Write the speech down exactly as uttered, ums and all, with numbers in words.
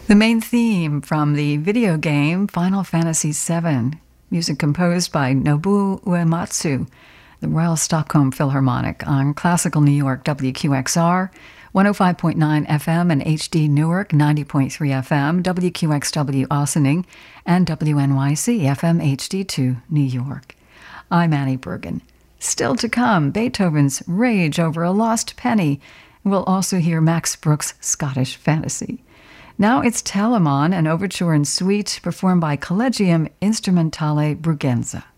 The main theme from the video game Final Fantasy seven, music composed by Nobuo Uematsu, the Royal Stockholm Philharmonic on Classical New York W Q X R, one oh five point nine F M and H D Newark, ninety point three F M, W Q X W Ossining, and W N Y C F M H D two New York. I'm Annie Bergen. Still to come, Beethoven's Rage Over a Lost Penny. We'll also hear Max Brooks' Scottish Fantasy. Now it's Telemon, an overture and suite performed by Collegium Instrumentale Brugenza.